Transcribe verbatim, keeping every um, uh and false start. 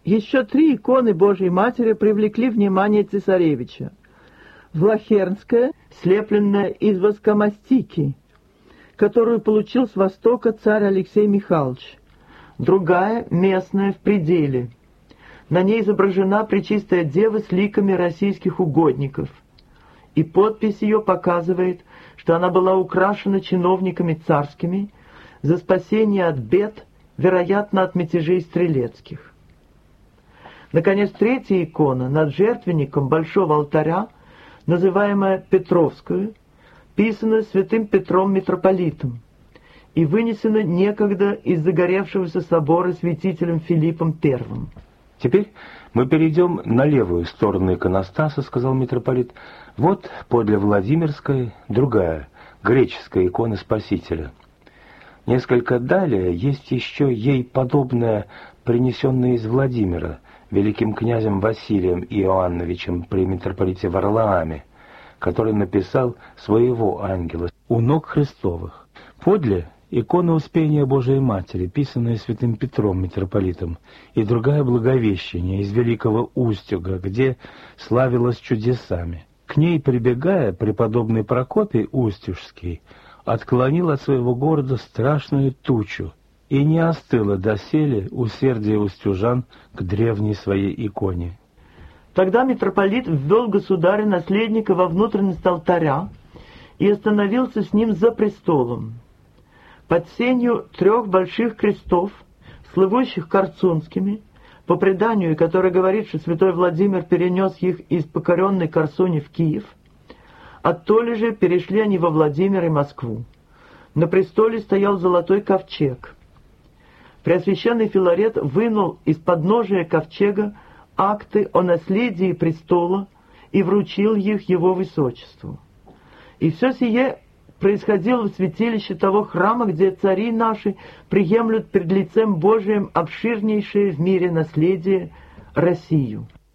Еще три иконы Божьей Матери привлекли внимание цесаревича. Влахернская, слепленная из воскомастики, которую получил с востока царь Алексей Михайлович. Другая, местная, в пределе. На ней изображена Пречистая Дева с ликами российских угодников. И подпись ее показывает, что она была украшена чиновниками царскими за спасение от бед, вероятно, от мятежей стрелецких. Наконец, третья икона над жертвенником большого алтаря, называемая Петровскую, писана святым Петром митрополитом и вынесена некогда из загоревшегося собора святителем Филиппом Первым. Теперь мы перейдем на левую сторону иконостаса, сказал митрополит. Вот подле Владимирской другая, греческая икона Спасителя. Несколько далее есть еще ей подобная, принесенная из Владимира великим князем Василием Иоанновичем при митрополите Варлааме, который написал своего ангела у ног Христовых. Подле икона Успения Божией Матери, писанная святым Петром митрополитом, и другая Благовещение из Великого Устюга, где славилась чудесами. К ней прибегая, преподобный Прокопий Устюжский отклонил от своего города страшную тучу, и не остыло доселе усердие устюжан к древней своей иконе. Тогда митрополит ввел государя-наследника во внутренность алтаря и остановился с ним за престолом. Под сенью трех больших крестов, слывущих корсунскими, по преданию, которое говорит, что святой Владимир перенес их из покоренной Корсуни в Киев, оттоле же перешли они во Владимир и Москву. На престоле стоял золотой ковчег. Преосвященный Филарет вынул из подножия ковчега акты о наследии престола и вручил их его высочеству. И все сие происходило в святилище того храма, где цари наши приемлют пред лицем Божиим обширнейшее в мире наследие Россию.